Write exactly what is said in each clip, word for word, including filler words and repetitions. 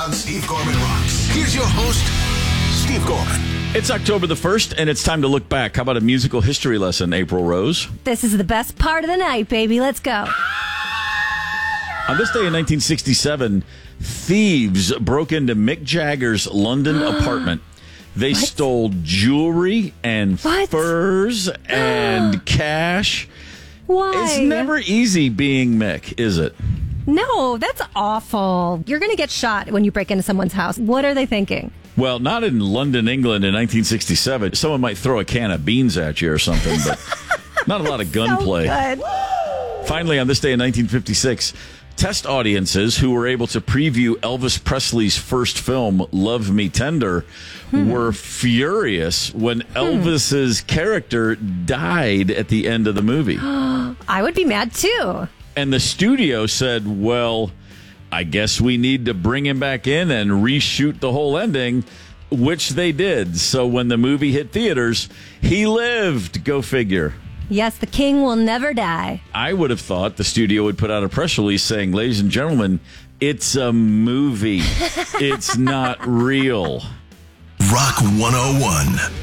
On Steve Gorman Rocks. Here's your host, Steve Gorman. It's October the first, and it's time to look back. How about a musical history lesson, April Rose? This is the best part of the night, baby. Let's go. On this day in nineteen sixty-seven, thieves broke into Mick Jagger's London apartment. They What? stole jewelry and What? furs and cash. Why? It's never easy being Mick, is it? No, that's awful. You're going to get shot when you break into someone's house. What are they thinking? Well, not in London, England in nineteen sixty-seven. Someone might throw a can of beans at you or something, but not a lot of gunplay. So good. Finally, on this day in nineteen fifty-six, test audiences who were able to preview Elvis Presley's first film, Love Me Tender, hmm. were furious when hmm. Elvis's character died at the end of the movie. I would be mad too. And the studio said, well, I guess we need to bring him back in and reshoot the whole ending, which they did. So when the movie hit theaters, he lived. Go figure. Yes, the king will never die. I would have thought the studio would put out a press release saying, ladies and gentlemen, it's a movie. It's not real. Rock one oh one.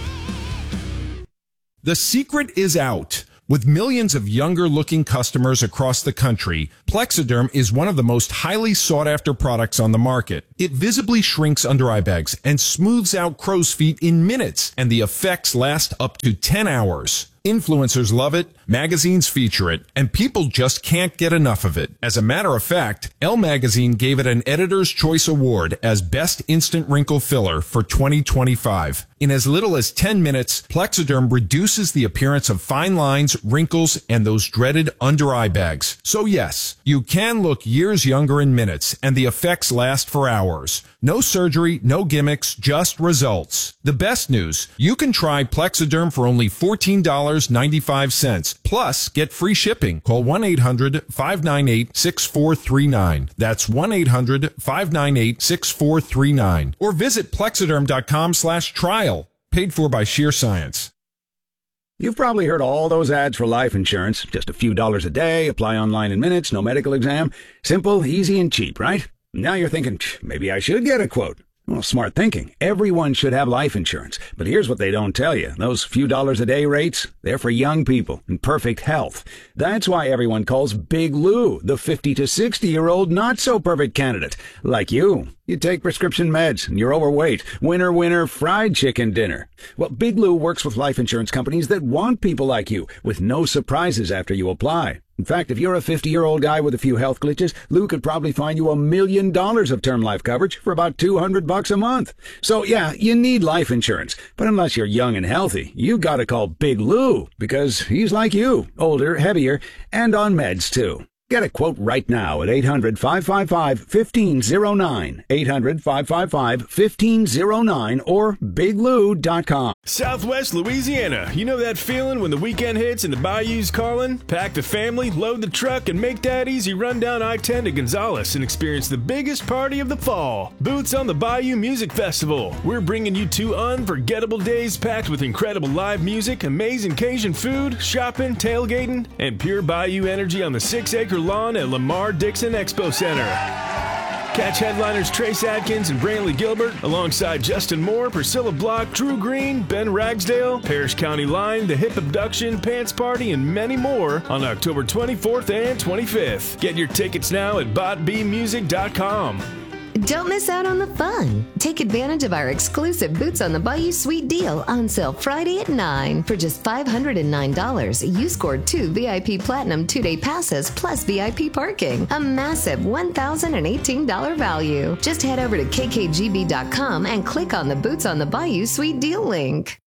The secret is out. With millions of younger-looking customers across the country, Plexiderm is one of the most highly sought-after products on the market. It visibly shrinks under-eye bags and smooths out crow's feet in minutes, and the effects last up to ten hours. Influencers love it, magazines feature it, and people just can't get enough of it. As a matter of fact, Elle Magazine gave it an Editor's Choice Award as Best Instant Wrinkle Filler for twenty twenty-five. In as little as ten minutes, Plexiderm reduces the appearance of fine lines, wrinkles, and those dreaded under-eye bags. So yes, you can look years younger in minutes, and the effects last for hours. No surgery, no gimmicks, just results. The best news, you can try Plexiderm for only fourteen dollars and ninety-five cents. Plus, get free shipping. Call one eight hundred five nine eight six four three nine. That's one eight hundred five nine eight six four three nine. Or visit plexiderm.com slash trial. Paid for by Sheer Science. You've probably heard all those ads for life insurance. Just a few dollars a day, apply online in minutes, no medical exam. Simple, easy, and cheap, right? Now you're thinking, maybe I should get a quote. Well, smart thinking. Everyone should have life insurance. But here's what they don't tell you. Those few dollars a day rates, they're for young people in perfect health. That's why everyone calls Big Lou the fifty to sixty-year-old not-so-perfect candidate. Like you. You take prescription meds and you're overweight. Winner, winner, fried chicken dinner. Well, Big Lou works with life insurance companies that want people like you, with no surprises after you apply. In fact, if you're a fifty-year-old guy with a few health glitches, Lou could probably find you a million dollars of term life coverage for about two hundred bucks a month. So yeah, you need life insurance. But unless you're young and healthy, you gotta call Big Lou, because he's like you, older, heavier, and on meds too. Get a quote right now at eight hundred five five five one five zero nine, eight hundred five five five one five zero nine, or big lou dot com. Southwest Louisiana. You know that feeling when the weekend hits and the bayou's calling? Pack the family, load the truck, and make that easy run down I ten to Gonzales and experience the biggest party of the fall. Boots on the Bayou Music Festival. We're bringing you two unforgettable days packed with incredible live music, amazing Cajun food, shopping, tailgating, and pure bayou energy on the six-acre lawn at Lamar Dixon Expo Center. Catch headliners Trace Adkins and Brantley Gilbert alongside Justin Moore, Priscilla Block, Drew Green, Ben Ragsdale, Parrish County Line, The Hip Abduction, Pants Party, and many more on October twenty-fourth and twenty-fifth. Get your tickets now at bot b music dot com. Don't miss out on the fun. Take advantage of our exclusive Boots on the Bayou Suite deal on sale Friday at nine. For just five hundred nine dollars, you scored two V I P Platinum two-day passes plus V I P parking. A massive one thousand eighteen dollars value. Just head over to k k g b dot com and click on the Boots on the Bayou Suite deal link.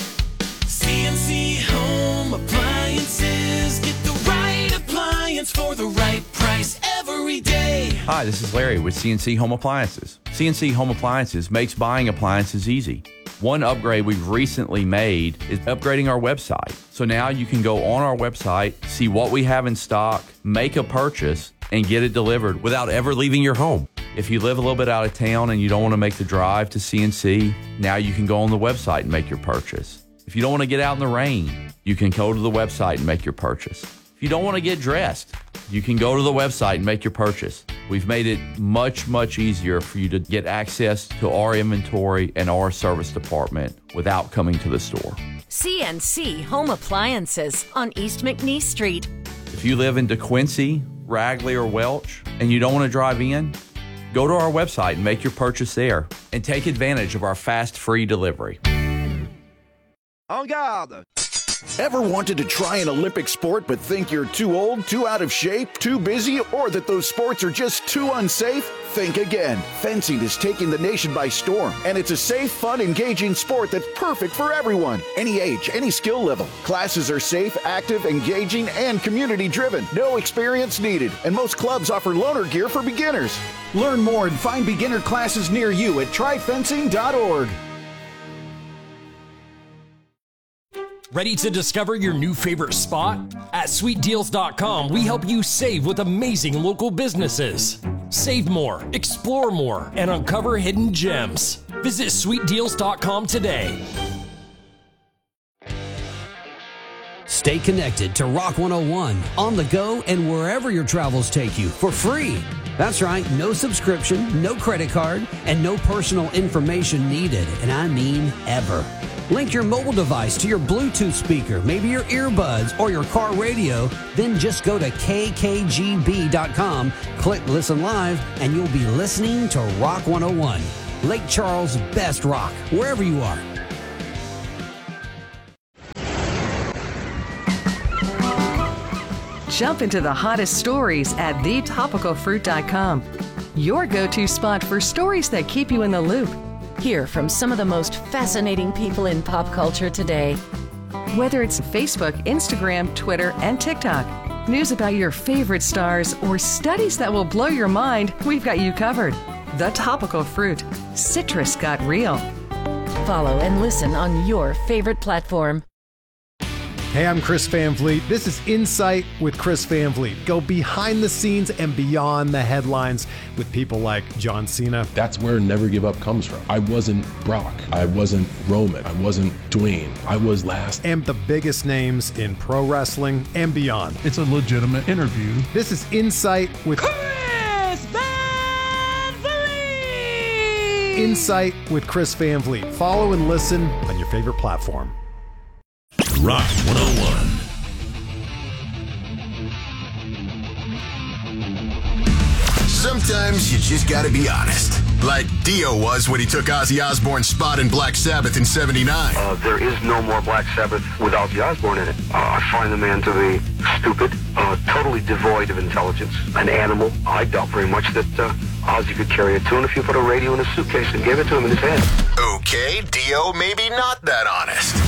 C N C Home Appliances. Get the right appliance for the right price every day. Hi, this is Larry with C N C Home Appliances. C N C Home Appliances makes buying appliances easy. One upgrade we've recently made is upgrading our website. So now you can go on our website, see what we have in stock, make a purchase, and get it delivered without ever leaving your home. If you live a little bit out of town and you don't want to make the drive to C N C, now you can go on the website and make your purchase. If you don't want to get out in the rain, you can go to the website and make your purchase. If you don't want to get dressed, you can go to the website and make your purchase. We've made it much, much easier for you to get access to our inventory and our service department without coming to the store. C N C Home Appliances on East McNeese Street. If you live in DeQuincy, Ragley, or Welch, and you don't want to drive in, go to our website and make your purchase there and take advantage of our fast, free delivery. En garde! Ever wanted to try an Olympic sport but think you're too old, too out of shape, too busy, or that those sports are just too unsafe? Think again. Fencing is taking the nation by storm, and it's a safe, fun, engaging sport that's perfect for everyone. Any age, any skill level. Classes are safe, active, engaging, and community-driven. No experience needed, and most clubs offer loaner gear for beginners. Learn more and find beginner classes near you at try fencing dot org. Ready to discover your new favorite spot? At sweet deals dot com, we help you save with amazing local businesses. Save more, explore more, and uncover hidden gems. Visit sweet deals dot com today. Stay connected to Rock one oh one on the go and wherever your travels take you for free. That's right, no subscription, no credit card, and no personal information needed, and I mean ever. Link your mobile device to your Bluetooth speaker, maybe your earbuds or your car radio, then just go to K K G B dot com, click Listen Live, and you'll be listening to Rock one oh one. Lake Charles' best rock, wherever you are. Jump into the hottest stories at the topical fruit dot com. Your go-to spot for stories that keep you in the loop. Hear from some of the most fascinating people in pop culture today. Whether it's Facebook, Instagram, Twitter, and TikTok, news about your favorite stars, or studies that will blow your mind, we've got you covered. The Topical Fruit. Citrus got real. Follow and listen on your favorite platform. Hey, I'm Chris Van Vliet. This is Insight with Chris Van Vliet. Go behind the scenes and beyond the headlines with people like John Cena. That's where Never Give Up comes from. I wasn't Brock. I wasn't Roman. I wasn't Dwayne. I was last. And the biggest names in pro wrestling and beyond. It's a legitimate interview. This is Insight with Chris Van Vliet! Insight with Chris Van Vliet. Follow and listen on your favorite platform. Rock one oh one. Sometimes you just gotta be honest. Like Dio was when he took Ozzy Osbourne's spot in Black Sabbath in seventy-nine. Uh, there is no more Black Sabbath without Ozzy Osbourne in it. Uh, I find the man to be stupid, uh, totally devoid of intelligence, an animal. I doubt very much that uh, Ozzy could carry a tune if you put a radio in a suitcase and gave it to him in his hand. Okay, Dio maybe not that honest.